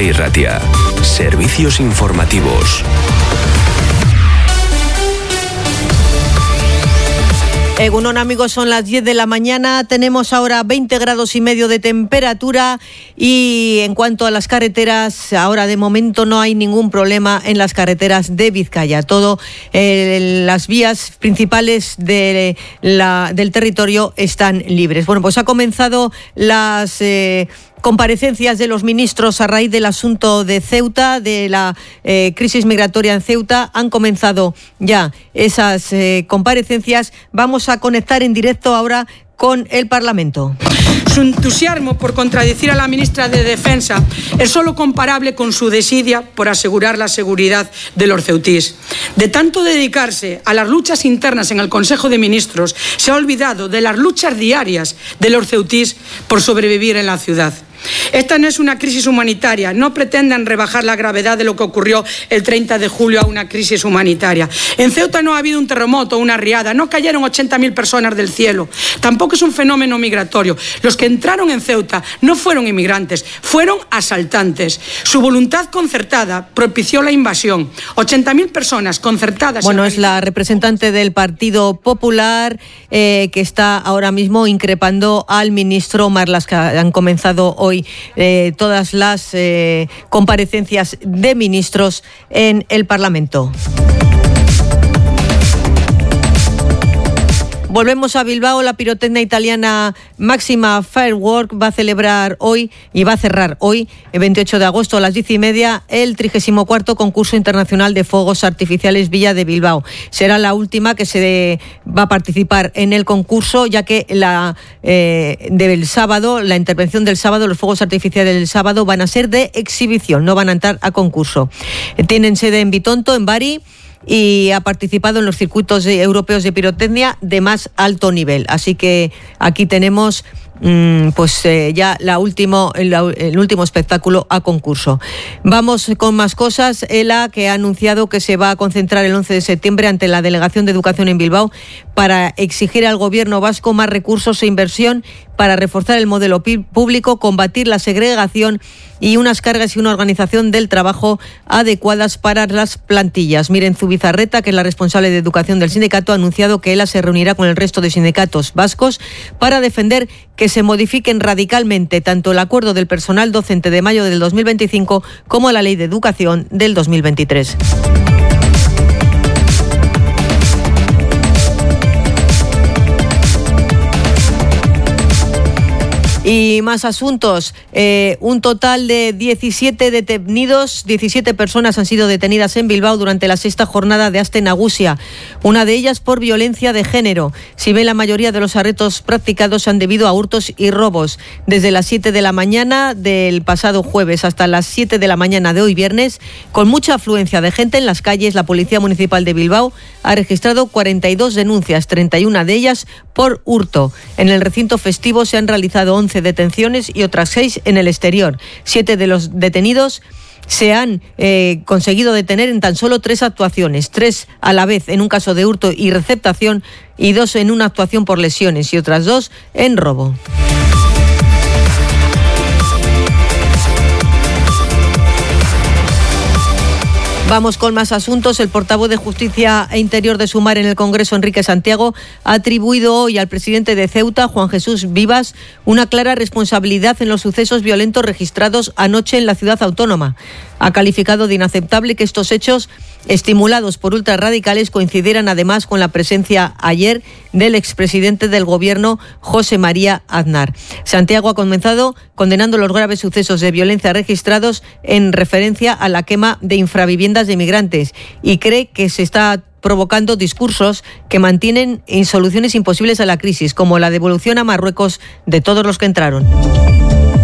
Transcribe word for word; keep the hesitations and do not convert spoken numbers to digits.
y Ratia. Servicios informativos. Egunon, amigos, son las diez de la mañana, tenemos ahora veinte grados y medio de temperatura y en cuanto a las carreteras, ahora de momento no hay ningún problema en las carreteras de Vizcaya. Todo eh, las vías principales de la, del territorio están libres. Bueno, pues ha comenzado las Eh, comparecencias de los ministros a raíz del asunto de Ceuta, de la eh, crisis migratoria en Ceuta. Han comenzado ya esas eh, comparecencias. Vamos a conectar en directo ahora con el Parlamento. Su entusiasmo por contradecir a la ministra de Defensa es solo comparable con su desidia por asegurar la seguridad de los ceutís. De tanto dedicarse a las luchas internas en el Consejo de Ministros, se ha olvidado de las luchas diarias de los ceutís por sobrevivir en la ciudad. Esta no es una crisis humanitaria, no pretendan rebajar la gravedad de lo que ocurrió el treinta de julio a una crisis humanitaria. En Ceuta no ha habido un terremoto o una riada, no cayeron ochenta mil personas del cielo, tampoco es un fenómeno migratorio. Los que entraron en Ceuta no fueron inmigrantes, fueron asaltantes. Su voluntad concertada propició la invasión. ochenta mil personas concertadas. Bueno, es la representante del Partido Popular eh, que está ahora mismo increpando al ministro Marlaska. Han comenzado hoy Eh, todas las eh, comparecencias de ministros en el Parlamento. Volvemos a Bilbao. La pirotecnia italiana Máxima Firework va a celebrar hoy y va a cerrar hoy, el veintiocho de agosto a las diez y media, el trigésimo cuarto concurso internacional de fuegos artificiales Villa de Bilbao. Será la última que se de, va a participar en el concurso, ya que la eh, del sábado, la intervención del sábado, los fuegos artificiales del sábado van a ser de exhibición, no van a entrar a concurso. Eh, tienen sede en Bitonto, en Bari, y ha participado en los circuitos de, europeos de pirotecnia de más alto nivel. Así que aquí tenemos mm, pues eh, ya la último, el, el último espectáculo a concurso. Vamos con más cosas. ELA, que ha anunciado que se va a concentrar el once de septiembre ante la Delegación de Educación en Bilbao para exigir al gobierno vasco más recursos e inversión para reforzar el modelo público, combatir la segregación y unas cargas y una organización del trabajo adecuadas para las plantillas. Miren, Zubizarreta, que es la responsable de educación del sindicato, ha anunciado que ELA se reunirá con el resto de sindicatos vascos para defender que se modifiquen radicalmente tanto el acuerdo del personal docente de mayo del dos mil veinticinco como la ley de educación del dos mil veintitrés. Y más asuntos. Eh, un total de diecisiete detenidos, diecisiete personas han sido detenidas en Bilbao durante la sexta jornada de Aste Nagusia, una de ellas por violencia de género. Si bien la mayoría de los arrestos practicados han debido a hurtos y robos. Desde las siete de la mañana del pasado jueves hasta las siete de la mañana de hoy viernes, con mucha afluencia de gente en las calles, la Policía Municipal de Bilbao ha registrado cuarenta y dos denuncias, treinta y una de ellas por hurto. En el recinto festivo se han realizado once detenciones y otras seis en el exterior. Siete de los detenidos se han eh, conseguido detener en tan solo tres actuaciones, tres a la vez en un caso de hurto y receptación y dos en una actuación por lesiones y otras dos en robo. Vamos con más asuntos. El portavoz de Justicia e Interior de Sumar en el Congreso, Enrique Santiago, ha atribuido hoy al presidente de Ceuta, Juan Jesús Vivas, una clara responsabilidad en los sucesos violentos registrados anoche en la ciudad autónoma. Ha calificado de inaceptable que estos hechos, estimulados por ultrarradicales, coincidieran además con la presencia ayer del expresidente del Gobierno, José María Aznar. Santiago ha comenzado condenando los graves sucesos de violencia registrados en referencia a la quema de infraviviendas de inmigrantes y cree que se está provocando discursos que mantienen soluciones imposibles a la crisis, como la devolución a Marruecos de todos los que entraron.